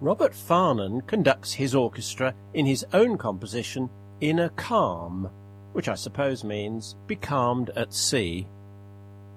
Robert Farnon conducts his orchestra in his own composition, In a Calm, which I suppose means be calmed at sea.